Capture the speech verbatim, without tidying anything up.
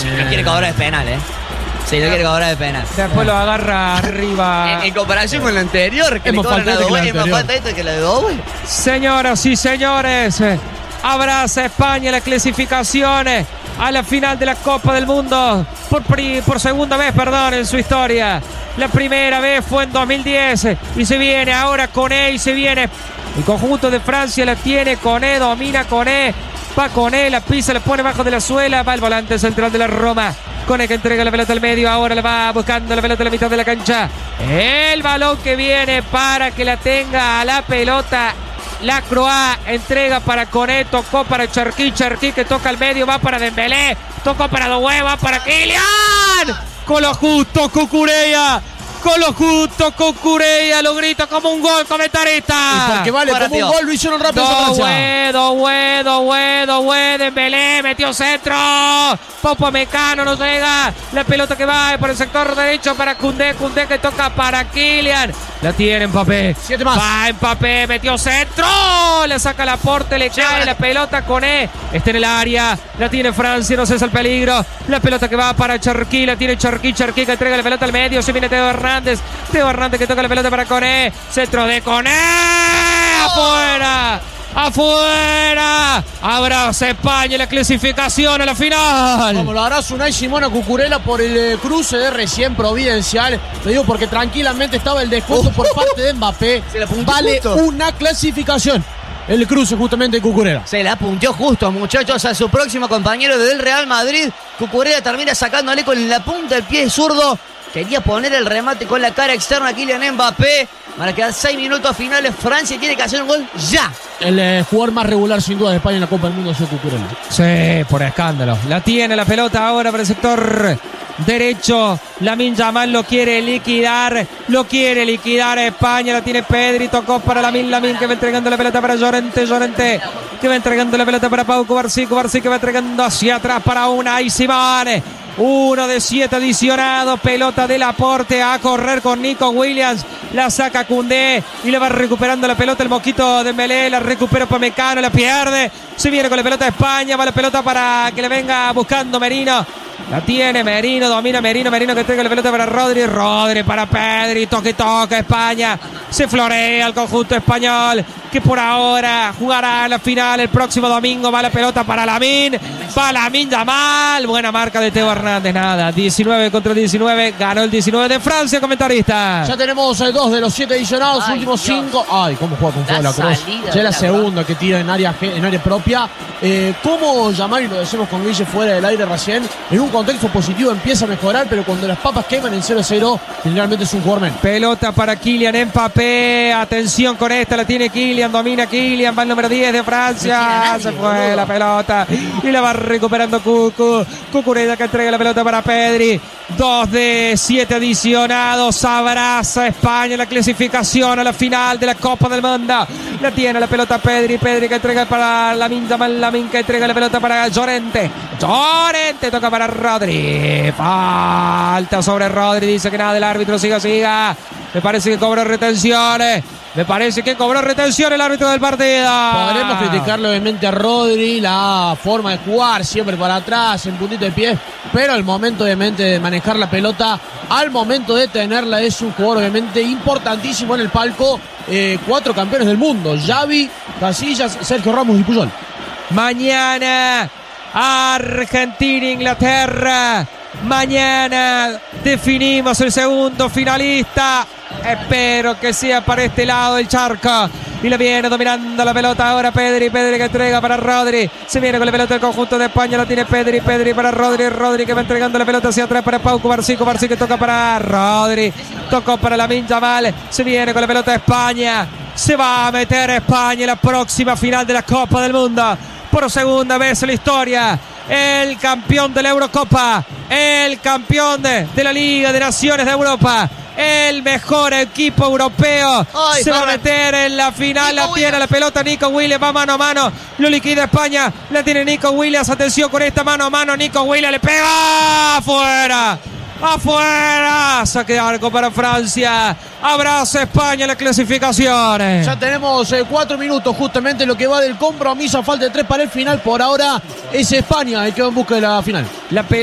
Si no quiere cobrar de penal, ¿eh? Si no quiere cobrar de penal. Después lo agarra arriba. En, en comparación con la anterior, que Es le más cobran a falta que la Doble, es más anterior. falta esto que la de Doble. Señoras y señores, abraza España la clasificación a la final de la Copa del Mundo por, pri- por segunda vez, perdón, en su historia. La primera vez fue en dos mil diez y se viene ahora Koné y se viene. El conjunto de Francia la tiene, Koné domina, Koné va Koné, la pisa, la pone bajo de la suela, va el volante central de la Roma. Koné que entrega la pelota al medio, ahora la va buscando la pelota a la mitad de la cancha. El balón que viene para que la tenga a la pelota la Croix, entrega para Koné, tocó para Cherki, Cherki que toca al medio, va para Dembélé, tocó para Doué, va para Kylian. Con lo justo, Cucurella. Con lo justo, Cucurella lo grita como un gol, comentarista. Porque vale Fuera, como un tío. gol, lo hicieron rápido esa Francia. Doué, Doué, Doué, Doué, Dembélé, metió centro. Popo Mecano no llega. La pelota que va por el sector derecho para Koundé, Koundé que toca para Kylian. La tiene Mbappé. Siete más. Va Mbappé, metió centro. Le saca la porte, le cae la pelota. Koné está en el área. La tiene Francia, no cesa el peligro. La pelota que va para Cherki, la tiene Cherki, Cherki que entrega la pelota al medio. Se viene Teo Hernández. Teo Hernández que toca la pelota para Koné. Centro de Koné. Afuera. Afuera. Abraza España la clasificación a la final. Como lo hará Unai Simón a Cucurella por el eh, cruce de recién providencial. Lo digo porque tranquilamente estaba el descuento por parte de Mbappé. Se la apuntó Vale justo. una clasificación. El cruce justamente de Cucurella. Se la apunteó justo, muchachos, a su próximo compañero del Real Madrid. Cucurella termina sacándole con la punta del pie zurdo. Quería poner el remate con la cara externa a Kylian Mbappé. Para quedar seis minutos finales, Francia tiene que hacer un gol ya. El eh, jugador más regular sin duda de España en la Copa del Mundo es Cucurella. Sí, por escándalo. La tiene la pelota ahora para el sector derecho. Lamine Yamal lo quiere liquidar. Lo quiere liquidar a España. La tiene Pedri. Tocó para Lamine. Lamine que va entregando la pelota para Llorente. Llorente que va entregando la pelota para Pau Cubarsí. Cubarsí que va entregando hacia atrás para Unai Simón. Uno de siete adicionados. Pelota del aporte a correr con Nico Williams. La saca Koundé y le va recuperando la pelota el Mosquito Dembélé. La recupera Pamecano, la pierde. Se viene con la pelota de España. Va la pelota para que le venga buscando Merino. La tiene Merino, domina Merino, Merino que entrega la pelota para Rodri, Rodri para Pedri, toque, toque, España, se florea el conjunto español, que por ahora jugará la final el próximo domingo, va la pelota para Lamine, va Lamine Yamal, buena marca de Teo Hernández, nada, diecinueve contra diecinueve, ganó el diecinueve de Francia, comentarista. Ya tenemos eh, dos de los siete adicionados, Ay, últimos Dios. cinco. Ay, cómo juega con fuego La la Cruz. salida Ya de es la la segunda que tira en área, en área propia. Eh, ¿Cómo llamar? Y lo decimos con Guille fuera del aire recién. En un contexto positivo empieza a mejorar, pero cuando las papas queman en cero a cero, generalmente es un jugador menos. Pelota para Kylian Mbappé. Atención con esta, la tiene Kylian, domina Kylian, va el número diez de Francia. No tiene a nadie, Se fue boludo. la pelota y la va recuperando Cucu. Cucurella que entrega la pelota para Pedri. Dos de siete adicionados. Abraza España la clasificación a la final de la Copa del Mundo. La tiene la pelota Pedri. Pedri que entrega para Lamine Yamal. Lamine que entrega la pelota para Llorente. Llorente toca para Rodri. Falta sobre Rodri. Dice que nada, el árbitro siga, siga. Me parece que cobró retenciones. Me parece que cobró retención el árbitro del partido. Podremos criticarle obviamente a Rodri, la forma de jugar siempre para atrás, en puntito de pie, pero el momento obviamente de manejar la pelota, al momento de tenerla, es un jugador obviamente importantísimo en el palco. Eh, cuatro campeones del mundo, Xavi, Casillas, Sergio Ramos y Puyol. Mañana Argentina, Inglaterra. Mañana definimos el segundo finalista. Espero que sea para este lado del charco. Y le viene dominando la pelota ahora Pedri. Pedri que entrega para Rodri. Se viene con la pelota del conjunto de España. La tiene Pedri. Pedri para Rodri. Rodri que va entregando la pelota hacia atrás para Pau Cubarsí. Cubarsí que toca para Rodri. Tocó para Lamine Yamal. Se viene con la pelota de España. Se va a meter España en la próxima final de la Copa del Mundo. Por segunda vez en la historia. El campeón de la Eurocopa. El campeón de, de la Liga de Naciones de Europa. El mejor equipo europeo. Ay, se va a para. meter en la final. Nico La tiene Williams. la pelota Nico Williams. Va mano a mano. Lo liquida España. La tiene Nico Williams. Atención con esta mano a mano. Nico Williams le pega. Afuera. Afuera. Saque de arco para Francia. Abraza España en las clasificaciones. Ya tenemos eh, cuatro minutos justamente lo que va del compromiso. A falta de tres para el final. Por ahora es España el que va en busca de la final. La